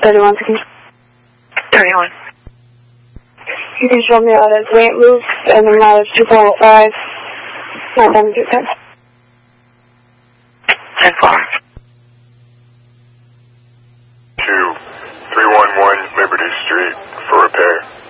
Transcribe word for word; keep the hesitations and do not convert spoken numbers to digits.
thirty-one, can you? thirty-one. You can show me out as Saint Luke, and the mileage two point five. My time to ten. ten four. Two, three one one Liberty Street for repair.